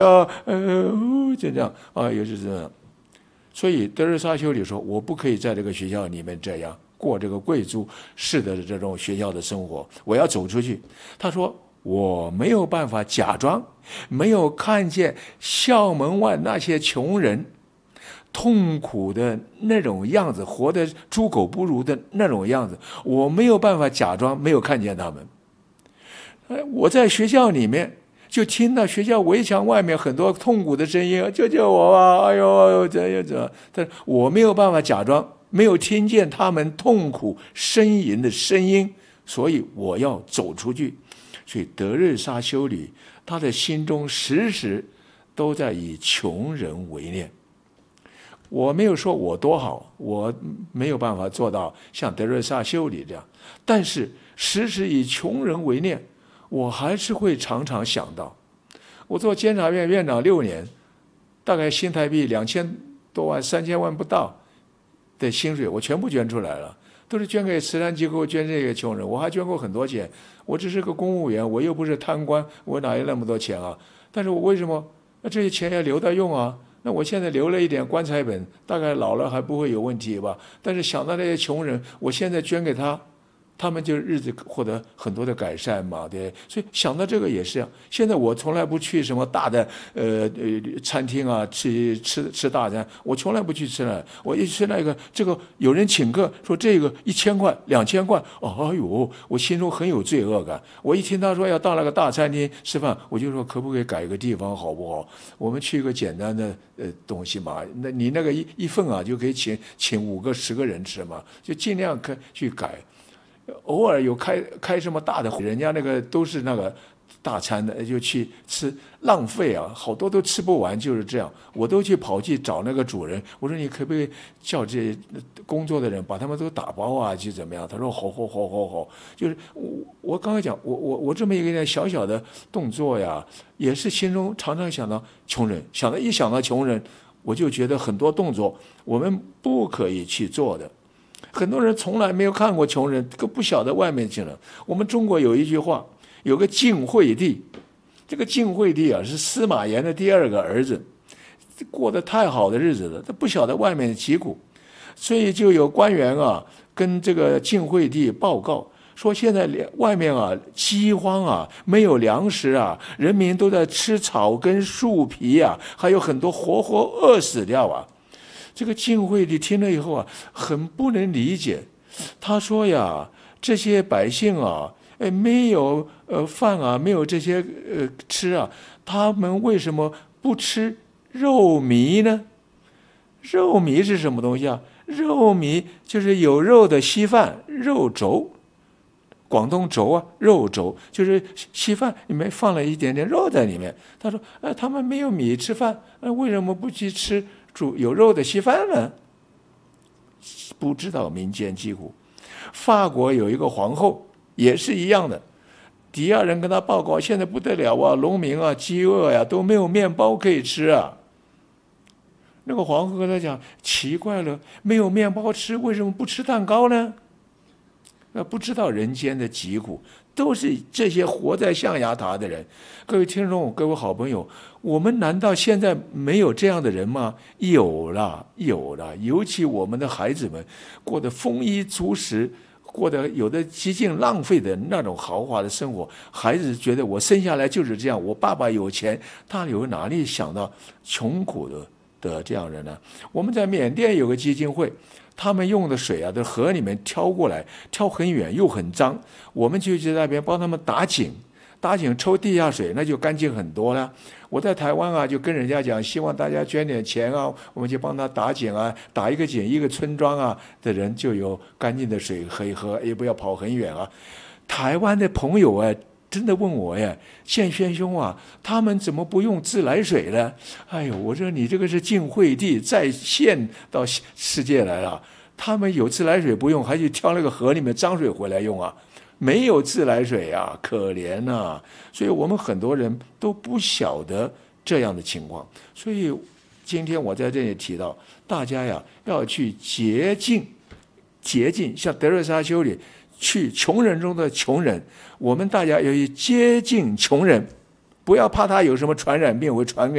就这样啊，也是这样。所以德瑞莎修女说：“我不可以在这个学校里面这样过这个贵族式的这种学校的生活，我要走出去。”他说：“我没有办法假装没有看见校门外那些穷人痛苦的那种样子，活得猪狗不如的那种样子，我没有办法假装没有看见他们。我在学校里面。”就听到学校围墙外面很多痛苦的声音，救救我吧！哎呦，这，但我没有办法假装没有听见他们痛苦呻吟的声音，所以我要走出去。所以德瑞莎修女，她的心中时时都在以穷人为念。我没有说我多好，我没有办法做到像德瑞莎修女这样，但是时时以穷人为念。我还是会常常想到，我做监察院院长6年，大概新台币2000多万、3000万不到的薪水，我全部捐出来了，都是捐给慈善机构，捐这个穷人。我还捐过很多钱，我只是个公务员，我又不是贪官，我哪有那么多钱啊？但是我为什么这些钱要留着用啊？那我现在留了一点棺材本，大概老了还不会有问题吧？但是想到那些穷人，我现在捐给他们就日子获得很多的改善嘛，对，所以想到这个也是这样。现在我从来不去什么大的餐厅啊，吃大餐，我从来不去吃了。我一吃那个这个有人请客说这个1000块、2000块，哎呦，我心中很有罪恶感。我一听他说要到那个大餐厅吃饭，我就说可不可以改个地方好不好？我们去一个简单的东西嘛，那你那个一份啊就可以请5个10个人吃嘛，就尽量去改。偶尔有开什么大的会，人家那个都是那个大餐的，就去吃，浪费啊，好多都吃不完，就是这样。我都跑去找那个主人，我说你可不可以叫这些工作的人把他们都打包啊，去怎么样？他说好，就是我刚才讲，我这么一个小小的动作呀，也是心中常常想到穷人，一想到穷人，我就觉得很多动作我们不可以去做的。很多人从来没有看过穷人，都不晓得外面穷人。我们中国有一句话，有个晋惠帝，这个晋惠帝啊是司马炎的第2个儿子，过得太好的日子了，他不晓得外面的疾苦，所以就有官员啊跟这个晋惠帝报告说，现在外面啊饥荒啊，没有粮食啊，人民都在吃草根树皮啊，还有很多活饿死掉啊。这个晋惠帝听了以后啊，很不能理解。他说呀，这些百姓啊，没有饭啊，没有这些吃啊，他们为什么不吃肉糜呢？肉糜是什么东西啊？肉糜就是有肉的稀饭，肉粥。广东粥啊，肉粥就是稀饭，里面放了一点点肉在里面。他说，他们没有米吃饭，为什么不去吃煮有肉的稀饭呢？不知道民间疾苦。法国有一个皇后也是一样的，底下人跟他报告，现在不得了啊，农民啊饥饿呀，都没有面包可以吃啊。那个皇后跟他讲，奇怪了，没有面包吃，为什么不吃蛋糕呢？不知道人间的疾苦，都是这些活在象牙塔的人。各位听众，各位好朋友，我们难道现在没有这样的人吗？有了，尤其我们的孩子们过得丰衣足食，过得有的极尽浪费的那种豪华的生活，孩子觉得我生下来就是这样，我爸爸有钱，他有哪里想到穷苦的这样人呢？我们在缅甸有个基金会，他们用的水啊，在河里面挑过来，挑很远又很脏，我们就在那边帮他们打井抽地下水，那就干净很多了。我在台湾啊，就跟人家讲，希望大家捐点钱啊，我们就帮他打井啊，打一个井，一个村庄啊的人就有干净的水可以喝，也不要跑很远啊。台湾的朋友啊，真的问我呀，建轩兄啊，他们怎么不用自来水呢？哎呦，我说你这个是晋惠帝再现到世界来了，他们有自来水不用，还去挑那个河里面脏水回来用啊。没有自来水啊，可怜啊！所以我们很多人都不晓得这样的情况。所以今天我在这里提到，大家呀要去洁净，像德瑞莎修女去穷人中的穷人，我们大家要去接近穷人，不要怕他有什么传染病会传给